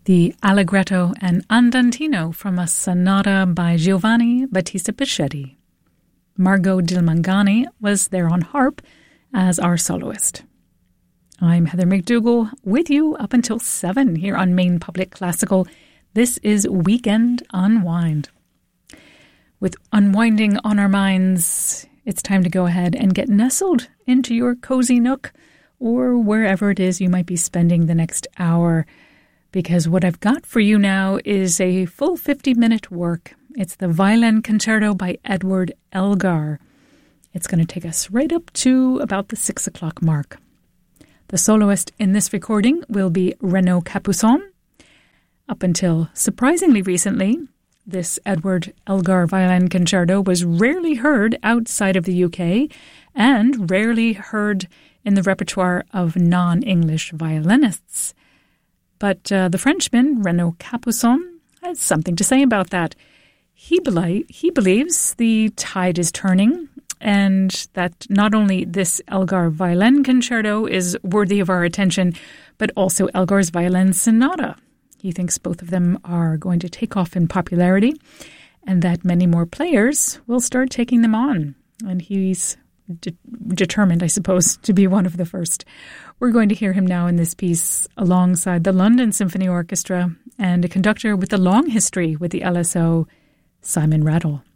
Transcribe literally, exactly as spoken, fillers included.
the Allegretto and Andantino from a sonata by Giovanni Battista Pichetti. Margot Dilmangani was there on harp as our soloist. I'm Heather McDougall with you up until seven here on Maine Public Classical. This is Weekend Unwind. With unwinding on our minds, it's time to go ahead and get nestled into your cozy nook or wherever it is you might be spending the next hour, because what I've got for you now is a full fifty-minute work. It's the Violin Concerto by Edward Elgar. It's going to take us right up to about the six o'clock mark. The soloist in this recording will be Renaud Capuçon. Up until surprisingly recently, this Edward Elgar Violin Concerto was rarely heard outside of the U K and rarely heard in the repertoire of non-English violinists. But uh, the Frenchman, Renaud Capuçon, has something to say about that. He, be- he believes the tide is turning and that not only this Elgar Violin Concerto is worthy of our attention, but also Elgar's Violin Sonata. He thinks both of them are going to take off in popularity and that many more players will start taking them on. And he's de- determined, I suppose, to be one of the first. We're going to hear him now in this piece alongside the London Symphony Orchestra and a conductor with a long history with the L S O, Simon Rattle.